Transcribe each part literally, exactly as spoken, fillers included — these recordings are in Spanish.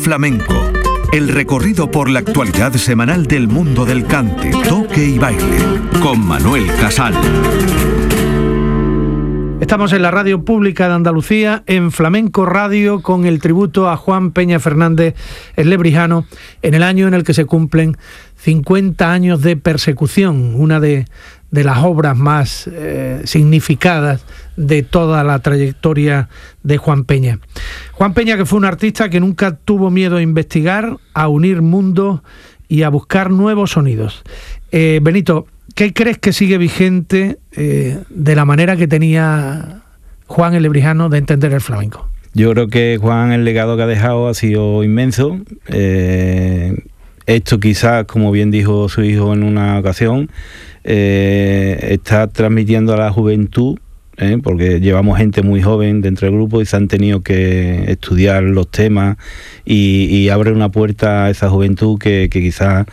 Flamenco. El recorrido por la actualidad semanal del mundo del cante, toque y baile, con Manuel Casal. Estamos en la radio pública de Andalucía, en Flamenco Radio, con el tributo a Juan Peña Fernández, el lebrijano, en el año en el que se cumplen cincuenta años de Persecución, una de, de las obras más eh, significadas de toda la trayectoria de Juan Peña. Juan Peña, que fue un artista que nunca tuvo miedo a investigar, a unir mundos y a buscar nuevos sonidos. Eh, Benito, ¿qué crees que sigue vigente eh, de la manera que tenía Juan el lebrijano de entender el flamenco? Yo creo que Juan, el legado que ha dejado ha sido inmenso. Eh, esto quizás, como bien dijo su hijo en una ocasión, eh, está transmitiendo a la juventud, eh, porque llevamos gente muy joven dentro del grupo y se han tenido que estudiar los temas y, y abre una puerta a esa juventud que, que quizás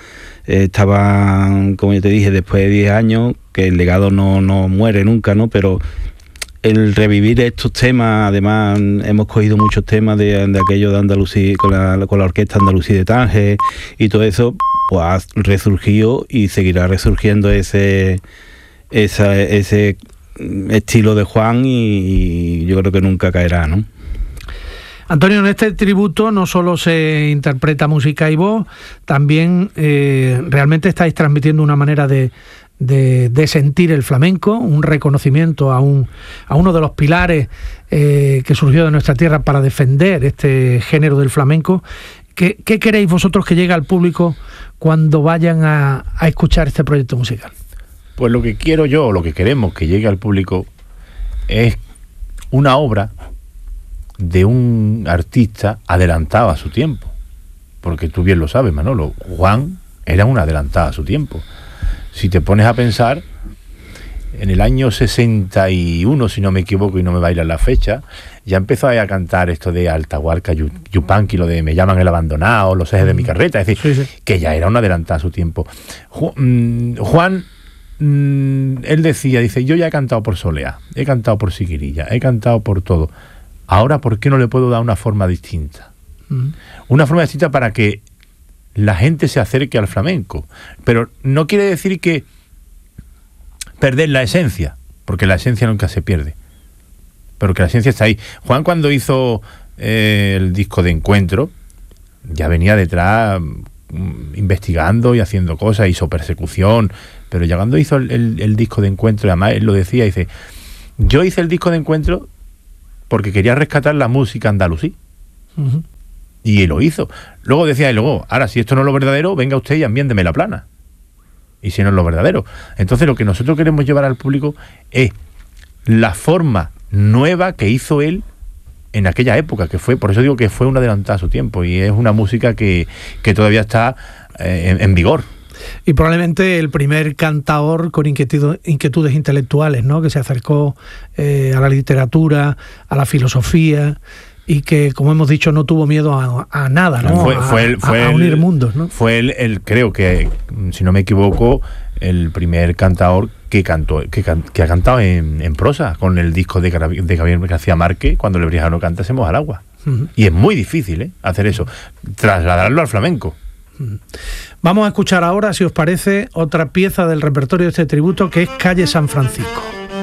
estaba, como yo te dije, después de diez años, que el legado no, no muere nunca, ¿no? Pero el revivir estos temas, además hemos cogido muchos temas de, de aquello de Andalucía, con la, con la orquesta Andalucía de Tánger y todo eso, pues ha resurgido y seguirá resurgiendo ese, esa, ese estilo de Juan y, y yo creo que nunca caerá, ¿no? Antonio, en este tributo no solo se interpreta música y voz, también eh, realmente estáis transmitiendo una manera de, de, de sentir el flamenco, un reconocimiento a, un, a uno de los pilares eh, que surgió de nuestra tierra para defender este género del flamenco. ¿Qué, qué queréis vosotros que llegue al público cuando vayan a, a escuchar este proyecto musical? Pues lo que quiero yo, lo que queremos que llegue al público es una obra de un artista adelantado a su tiempo, porque tú bien lo sabes, Manolo, Juan era un adelantado a su tiempo. Si te pones a pensar, en el año sesenta y uno, si no me equivoco y no me bailan la fecha, ya empezó a cantar esto de Altahuarca, Yupanqui, lo de Me llaman el abandonado, Los ejes de mi carreta, es decir, sí, sí. que ya era un adelantado a su tiempo. Juan, él decía, dice, yo ya he cantado por Soleá, he cantado por Siguirilla, he cantado por todo. Ahora, ¿por qué no le puedo dar una forma distinta? Uh-huh. Una forma distinta para que la gente se acerque al flamenco. Pero no quiere decir que perder la esencia, porque la esencia nunca se pierde. Pero que la esencia está ahí. Juan, cuando hizo eh, el disco de Encuentro, ya venía detrás mm, investigando y haciendo cosas, hizo Persecución, pero ya cuando hizo el, el, el disco de Encuentro, además él lo decía, dice, yo hice el disco de Encuentro porque quería rescatar la música andalusí. Uh-huh. Y lo hizo. Luego decía, y luego, ahora, si esto no es lo verdadero, venga usted y ambiéndeme la plana. Y si no es lo verdadero. Entonces, lo que nosotros queremos llevar al público es la forma nueva que hizo él en aquella época, que fue, por eso digo que fue un adelantado a su tiempo, y es una música que, que todavía está eh, en, en vigor. Y probablemente el primer cantaor con inquietud, inquietudes intelectuales, ¿no? Que se acercó eh, a la literatura, a la filosofía, y que, como hemos dicho, no tuvo miedo a, a nada, ¿no? Fue, fue el, fue a, a unir el, mundos, ¿no? Fue el, el, creo que, si no me equivoco, el primer cantaor que cantó, que, can, que ha cantado en, en prosa, con el disco de, de Gabriel García Márquez, cuando el lebrijano canta Se moja el agua. Uh-huh. Y es muy difícil, ¿eh? hacer eso, trasladarlo al flamenco. Vamos a escuchar ahora, si os parece, otra pieza del repertorio de este tributo, que es Calle San Francisco.